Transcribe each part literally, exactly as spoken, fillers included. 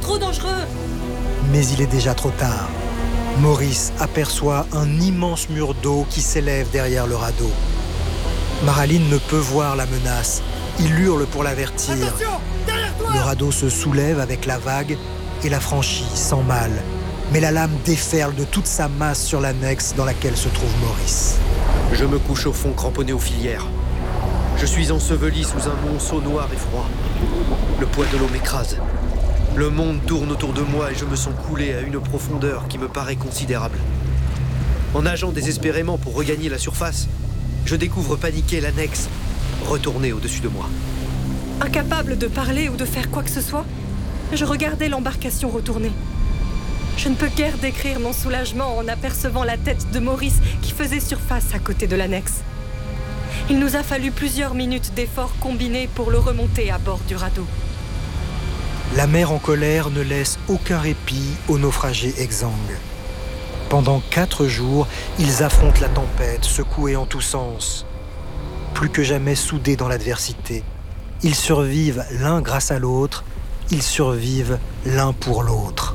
trop dangereux. Mais il est déjà trop tard. Maurice aperçoit un immense mur d'eau qui s'élève derrière le radeau. Maraline ne peut voir la menace. Il hurle pour l'avertir. Attention, derrière toi! Le radeau se soulève avec la vague et la franchit sans mal. Mais la lame déferle de toute sa masse sur l'annexe dans laquelle se trouve Maurice. Je me couche au fond, cramponné aux filières. Je suis enseveli sous un monceau noir et froid. Le poids de l'eau m'écrase. Le monde tourne autour de moi et je me sens couler à une profondeur qui me paraît considérable. En nageant désespérément pour regagner la surface, je découvre paniqué l'annexe, retournée au-dessus de moi. Incapable de parler ou de faire quoi que ce soit, je regardais l'embarcation retourner. Je ne peux guère décrire mon soulagement en apercevant la tête de Maurice qui faisait surface à côté de l'annexe. Il nous a fallu plusieurs minutes d'efforts combinés pour le remonter à bord du radeau. La mer en colère ne laisse aucun répit aux naufragés exsangues. Pendant quatre jours, ils affrontent la tempête, secoués en tous sens. Plus que jamais soudés dans l'adversité, ils survivent l'un grâce à l'autre, ils survivent l'un pour l'autre.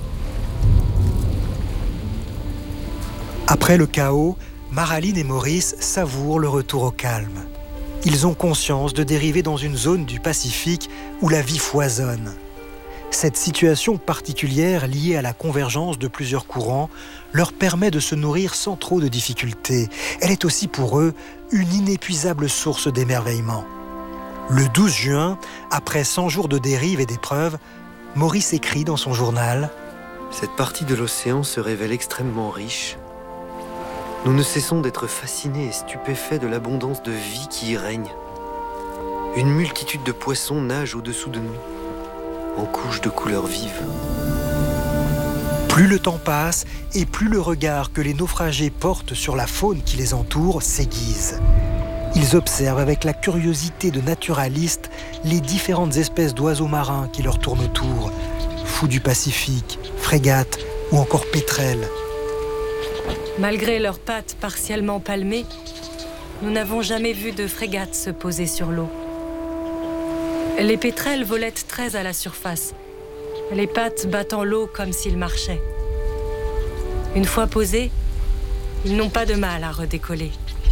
Après le chaos, Maraline et Maurice savourent le retour au calme. Ils ont conscience de dériver dans une zone du Pacifique où la vie foisonne. Cette situation particulière liée à la convergence de plusieurs courants leur permet de se nourrir sans trop de difficultés. Elle est aussi pour eux une inépuisable source d'émerveillement. Le douze juin, après cent jours de dérive et d'épreuves, Maurice écrit dans son journal « Cette partie de l'océan se révèle extrêmement riche. Nous ne cessons d'être fascinés et stupéfaits de l'abondance de vie qui y règne. Une multitude de poissons nagent au-dessous de nous, en couches de couleurs vives. » Plus le temps passe et plus le regard que les naufragés portent sur la faune qui les entoure s'aiguise. Ils observent avec la curiosité de naturalistes les différentes espèces d'oiseaux marins qui leur tournent autour, fous du Pacifique, frégates ou encore pétrels. Malgré leurs pattes partiellement palmées, nous n'avons jamais vu de frégate se poser sur l'eau. Les pétrels volettent très à la surface, les pattes battant l'eau comme s'ils marchaient. Une fois posés, ils n'ont pas de mal à redécoller.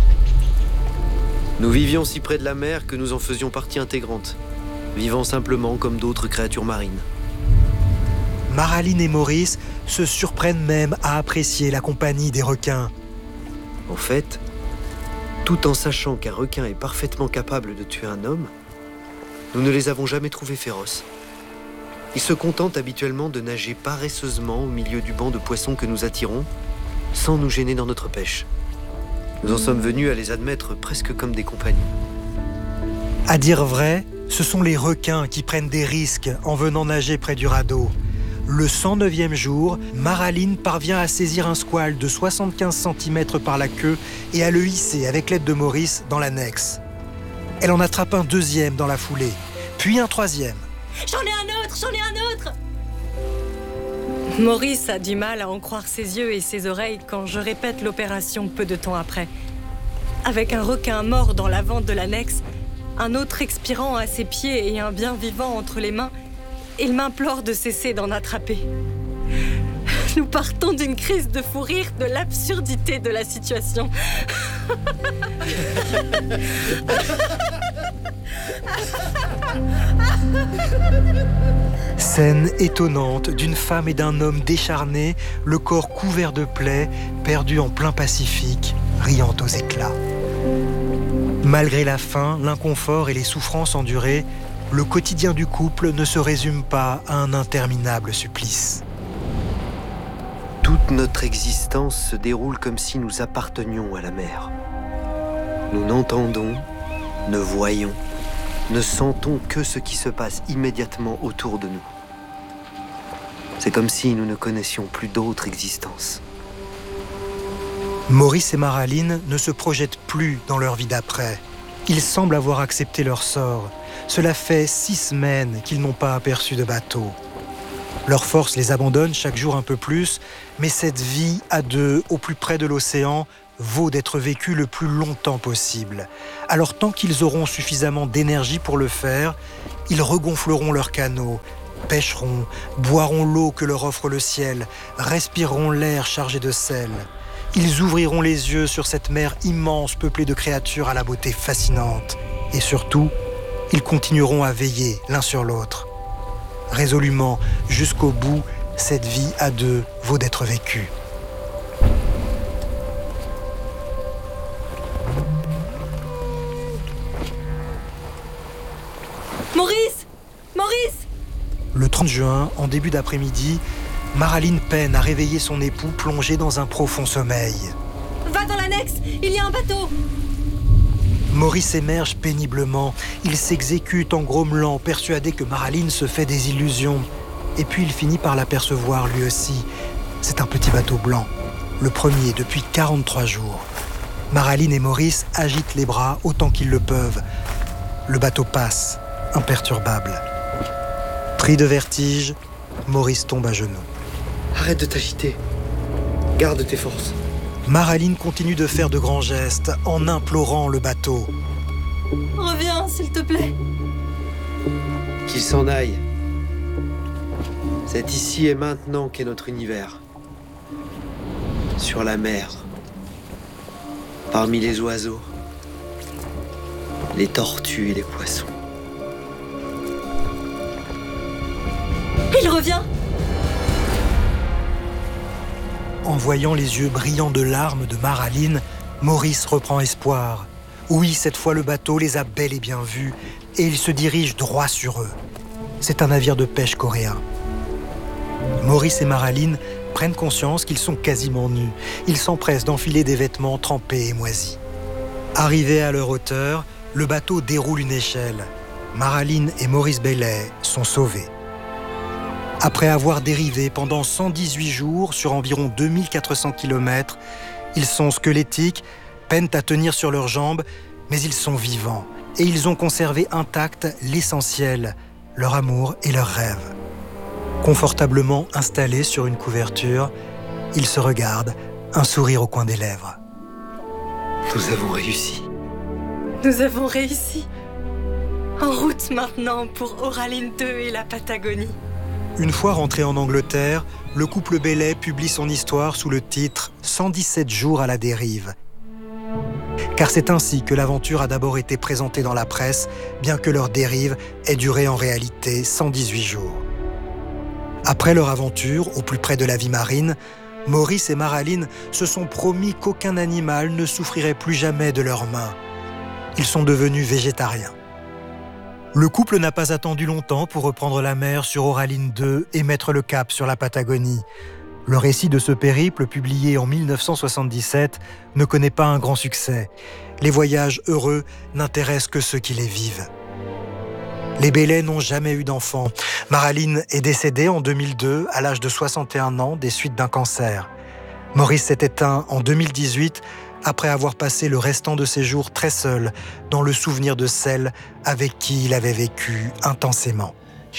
Nous vivions si près de la mer que nous en faisions partie intégrante, vivant simplement comme d'autres créatures marines. Maraline et Maurice se surprennent même à apprécier la compagnie des requins. Au fait, tout en sachant qu'un requin est parfaitement capable de tuer un homme, nous ne les avons jamais trouvés féroces. Ils se contentent habituellement de nager paresseusement au milieu du banc de poissons que nous attirons, sans nous gêner dans notre pêche. Nous en sommes venus à les admettre presque comme des compagnons. À dire vrai, ce sont les requins qui prennent des risques en venant nager près du radeau. Le cent neuvième jour, Maraline parvient à saisir un squale de soixante-quinze centimètres par la queue et à le hisser avec l'aide de Maurice dans l'annexe. Elle en attrape un deuxième dans la foulée, puis un troisième. J'en ai un autre, j'en ai un autre! Maurice a du mal à en croire ses yeux et ses oreilles quand je répète l'opération peu de temps après. Avec un requin mort dans la vente de l'annexe, un autre expirant à ses pieds et un bien vivant entre les mains, il m'implore de cesser d'en attraper. Nous partons d'une crise de fou rire de l'absurdité de la situation. Scène étonnante d'une femme et d'un homme décharnés, le corps couvert de plaies, perdus en plein Pacifique, riant aux éclats. Malgré la faim, l'inconfort et les souffrances endurées, le quotidien du couple ne se résume pas à un interminable supplice. Toute notre existence se déroule comme si nous appartenions à la mer. Nous n'entendons, ne voyons, ne sentons que ce qui se passe immédiatement autour de nous. C'est comme si nous ne connaissions plus d'autre existence. Maurice et Maraline ne se projettent plus dans leur vie d'après. Ils semblent avoir accepté leur sort. Cela fait six semaines qu'ils n'ont pas aperçu de bateau. Leurs forces les abandonnent chaque jour un peu plus, mais cette vie à deux, au plus près de l'océan, vaut d'être vécue le plus longtemps possible. Alors tant qu'ils auront suffisamment d'énergie pour le faire, ils regonfleront leurs canots, pêcheront, boiront l'eau que leur offre le ciel, respireront l'air chargé de sel. Ils ouvriront les yeux sur cette mer immense peuplée de créatures à la beauté fascinante. Et surtout, ils continueront à veiller l'un sur l'autre. Résolument, jusqu'au bout, cette vie à deux vaut d'être vécue. Maurice! Maurice! Le trente juin, en début d'après-midi, Maraline peine à réveiller son époux plongé dans un profond sommeil. Va dans l'annexe, il y a un bateau! Maurice émerge péniblement. Il s'exécute en grommelant, persuadé que Maraline se fait des illusions. Et puis il finit par l'apercevoir lui aussi. C'est un petit bateau blanc, le premier depuis quarante-trois jours. Maraline et Maurice agitent les bras autant qu'ils le peuvent. Le bateau passe, imperturbable. Pris de vertige, Maurice tombe à genoux. Arrête de t'agiter. Garde tes forces. Maraline continue de faire de grands gestes en implorant le bateau. Reviens, s'il te plaît. Qu'il s'en aille. C'est ici et maintenant qu'est notre univers. Sur la mer. Parmi les oiseaux. Les tortues et les poissons. Il revient! En voyant les yeux brillants de larmes de Maraline, Maurice reprend espoir. Oui, cette fois le bateau les a bel et bien vus et il se dirige droit sur eux. C'est un navire de pêche coréen. Maurice et Maraline prennent conscience qu'ils sont quasiment nus. Ils s'empressent d'enfiler des vêtements trempés et moisis. Arrivés à leur hauteur, le bateau déroule une échelle. Maraline et Maurice Bellet sont sauvés. Après avoir dérivé pendant cent dix-huit jours sur environ deux mille quatre cents kilomètres, ils sont squelettiques, peinent à tenir sur leurs jambes, mais ils sont vivants et ils ont conservé intact l'essentiel, leur amour et leurs rêves. Confortablement installés sur une couverture, ils se regardent, un sourire au coin des lèvres. Nous avons réussi. Nous avons réussi. En route maintenant pour Oraline deux et la Patagonie. Une fois rentré en Angleterre, le couple Bellet publie son histoire sous le titre « cent dix-sept jours à la dérive ». Car c'est ainsi que l'aventure a d'abord été présentée dans la presse, bien que leur dérive ait duré en réalité cent dix-huit jours. Après leur aventure, au plus près de la vie marine, Maurice et Maraline se sont promis qu'aucun animal ne souffrirait plus jamais de leurs mains. Ils sont devenus végétariens. Le couple n'a pas attendu longtemps pour reprendre la mer sur Oraline deux et mettre le cap sur la Patagonie. Le récit de ce périple, publié en mille neuf cent soixante-dix-sept, ne connaît pas un grand succès. Les voyages heureux n'intéressent que ceux qui les vivent. Les Bellet n'ont jamais eu d'enfants. Maraline est décédée en deux mille deux, à l'âge de soixante et un ans, des suites d'un cancer. Maurice s'est éteint en deux mille dix-huit, après avoir passé le restant de ses jours très seul, dans le souvenir de celle avec qui il avait vécu intensément.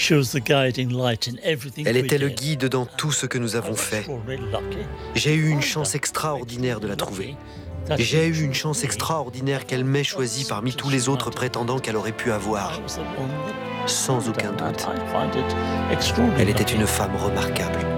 Elle était le guide dans tout ce que nous avons fait. J'ai eu une chance extraordinaire de la trouver. J'ai eu une chance extraordinaire qu'elle m'ait choisie parmi tous les autres prétendants qu'elle aurait pu avoir. Sans aucun doute. Elle était une femme remarquable.